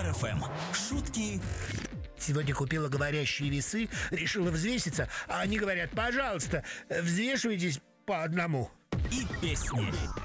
Стар ФМ. Шутки. Сегодня купила говорящие весы, решила взвеситься, а они говорят: пожалуйста, взвешивайтесь по одному. И песни.